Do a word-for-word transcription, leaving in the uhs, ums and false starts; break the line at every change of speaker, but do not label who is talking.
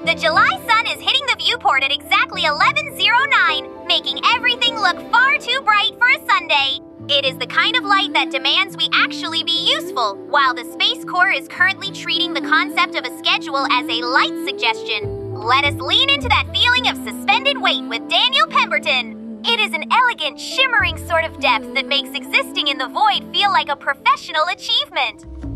The July sun is hitting the viewport at exactly eleven oh nine, making everything look far too bright for a Sunday. It is the kind of light that demands we actually be useful, while the Space Corps is currently treating the concept of a schedule as a light suggestion. Let us lean into that feeling of suspended weight with Daniel Pemberton. It is an elegant, shimmering sort of depth that makes existing in the void feel like a professional achievement.